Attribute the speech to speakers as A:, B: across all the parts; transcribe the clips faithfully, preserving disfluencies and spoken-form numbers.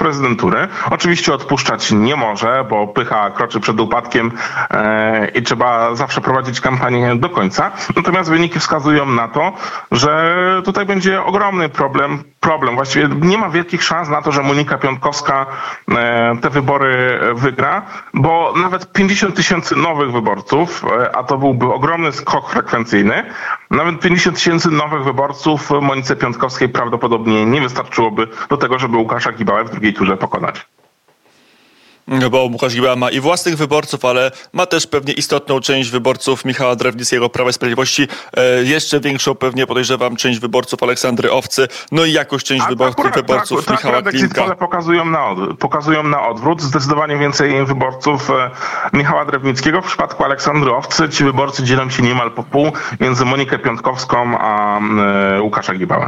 A: prezydentury. Oczywiście odpuszczać nie może, bo pycha kroczy przed upadkiem e, i trzeba zawsze prowadzić kampanię do końca. Natomiast wyniki wskazują na to, że tutaj będzie ogromny problem. Problem. Właściwie nie ma wielkich szans na to, że Monika Piontkowska e, te wybory wygra, bo nawet pięćdziesiąt tysięcy nowych wyborców, e, a to byłby ogromny skok frekwencyjny, nawet pięćdziesiąt tysięcy nowych wyborców Monice Piontkowskiej prawdopodobnie nie wystarczyłoby do tego, żeby Łukasza Gibałę w drugiej turze pokonać.
B: Bo Łukasz Gibała ma i własnych wyborców, ale ma też pewnie istotną część wyborców Michała Drewnickiego, Prawa i Sprawiedliwości. E, jeszcze większą pewnie, podejrzewam, część wyborców Aleksandry Owcy, no i jakąś część wybor- akurat, wyborców to, to, to Michała Klimka.
A: Ale pokazują na, od, pokazują na odwrót. Zdecydowanie więcej wyborców e, Michała Drewnickiego. W przypadku Aleksandry Owcy ci wyborcy dzielą się niemal po pół między Monikę Piontkowską a e, Łukasza Gibałę.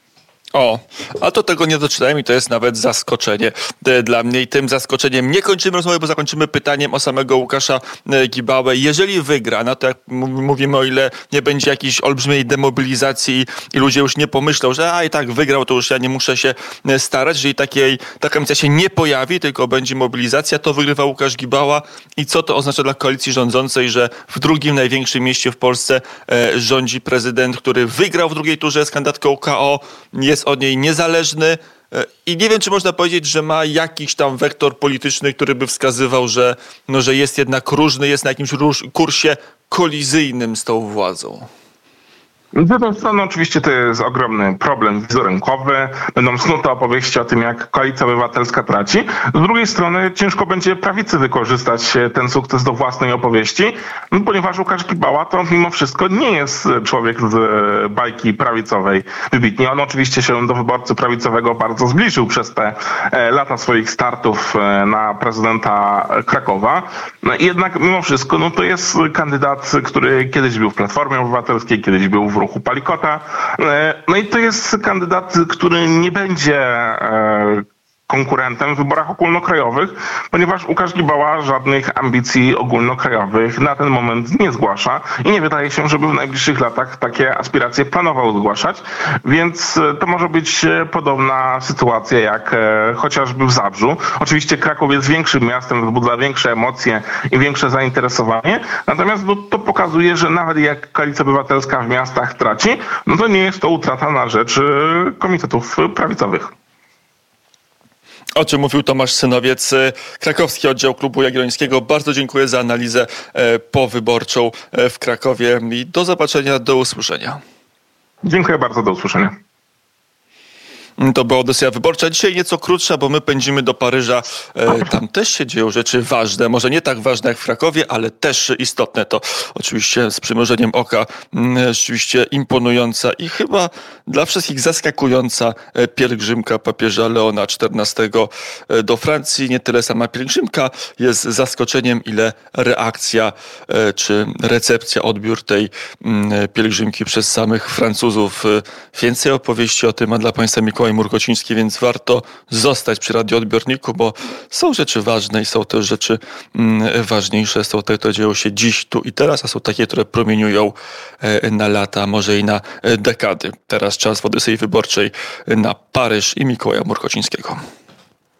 B: O, a to tego nie doczytałem i to jest nawet zaskoczenie dla mnie. I tym zaskoczeniem nie kończymy rozmowy, bo zakończymy pytaniem o samego Łukasza Gibałę. Jeżeli wygra, no to jak mówimy, o ile nie będzie jakiejś olbrzymiej demobilizacji i ludzie już nie pomyślą, że a i tak wygrał, to już ja nie muszę się starać. Jeżeli takiej, taka misja się nie pojawi, tylko będzie mobilizacja, to wygrywa Łukasz Gibała. I co to oznacza dla koalicji rządzącej, że w drugim największym mieście w Polsce e, rządzi prezydent, który wygrał w drugiej turze z kandydatką K O, jest od niej niezależny i nie wiem, czy można powiedzieć, że ma jakiś tam wektor polityczny, który by wskazywał, że, no, że jest jednak różny, jest na jakimś róż, kursie kolizyjnym z tą władzą.
A: Z jednej strony oczywiście to jest ogromny problem wizerunkowy, będą snute opowieści o tym, jak Koalicja Obywatelska traci. Z drugiej strony ciężko będzie prawicy wykorzystać ten sukces do własnej opowieści, ponieważ Łukasz Gibała to mimo wszystko nie jest człowiek z bajki prawicowej wybitnie. On oczywiście się do wyborcy prawicowego bardzo zbliżył przez te lata swoich startów na prezydenta Krakowa. Jednak mimo wszystko no to jest kandydat, który kiedyś był w Platformie Obywatelskiej, kiedyś był w ruchu Palikota. No i to jest kandydat, który nie będzie konkurentem w wyborach ogólnokrajowych, ponieważ Łukasz Gibała żadnych ambicji ogólnokrajowych na ten moment nie zgłasza i nie wydaje się, żeby w najbliższych latach takie aspiracje planował zgłaszać, więc to może być podobna sytuacja jak chociażby w Zabrzu. Oczywiście Kraków jest większym miastem, wzbudza większe emocje i większe zainteresowanie, natomiast no, to pokazuje, że nawet jak Koalicja Obywatelska w miastach traci, no to nie jest to utrata na rzecz komitetów prawicowych.
B: O czym mówił Tomasz Synowiec, krakowski oddział Klubu Jagiellońskiego. Bardzo dziękuję za analizę powyborczą w Krakowie i do zobaczenia, do usłyszenia.
A: Dziękuję bardzo, do usłyszenia.
B: To była audycja wyborcza. Dzisiaj nieco krótsza, bo my pędzimy do Paryża. E, tam też się dzieją rzeczy ważne. Może nie tak ważne jak w Krakowie, ale też istotne. To oczywiście z przymrużeniem oka m, rzeczywiście imponująca i chyba dla wszystkich zaskakująca pielgrzymka papieża Leona czternastego do Francji. Nie tyle sama pielgrzymka jest zaskoczeniem, ile reakcja e, czy recepcja, odbiór tej m, pielgrzymki przez samych Francuzów. Więcej opowieści o tym ma dla Państwa Mikołaj Murkociński, więc warto zostać przy radioodbiorniku, bo są rzeczy ważne i są też rzeczy mm, ważniejsze. Są te, które dzieją się dziś, tu i teraz, a są takie, które promieniują e, na lata, może i na e, dekady. Teraz czas w Odyssei Wyborczej na Paryż i Mikołaja Murkocińskiego.